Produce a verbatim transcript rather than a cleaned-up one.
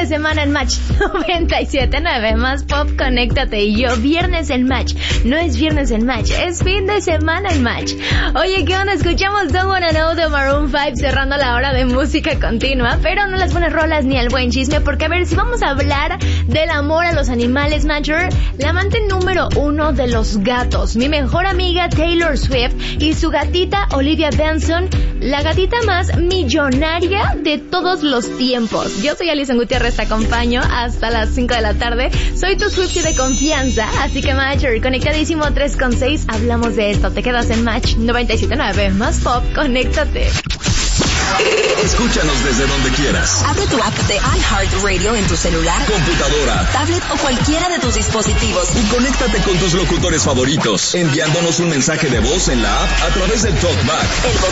de semana en Match noventa y siete punto nueve, más pop, conéctate. Y yo, viernes en Match. No es viernes en Match, es fin de semana en Match. Oye, ¿qué onda? Escuchamos Don't Wanna Know de Maroon five cerrando la hora de música continua, pero no las buenas rolas ni el buen chisme, porque a ver, si vamos a hablar del amor a los animales, Matcher, la amante número uno de los gatos, mi mejor amiga Taylor Swift y su gatita Olivia Benson, la gatita más millonaria de todos los tiempos. Yo soy Alison Gutiérrez, te acompaño hasta las cinco de la tarde. Soy tu Swiftie de confianza, así que Matcher, conectadísimo tres con seis, hablamos de esto. Te quedas en Match noventa y siete punto nueve, más pop, conéctate. Escúchanos desde donde quieras. Abre tu app de iHeartRadio en tu celular, computadora, tablet o cualquiera de tus dispositivos. Y conéctate con tus locutores favoritos, enviándonos un mensaje de voz en la app a través del TalkBack. El